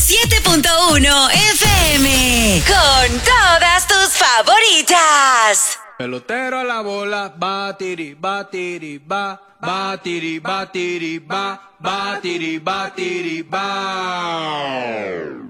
97.1 FM. Con todas tus favoritas. Pelotero a la bola, batiri, batiri, ba, batiri, batiri, ba, batiri, batiri, ba.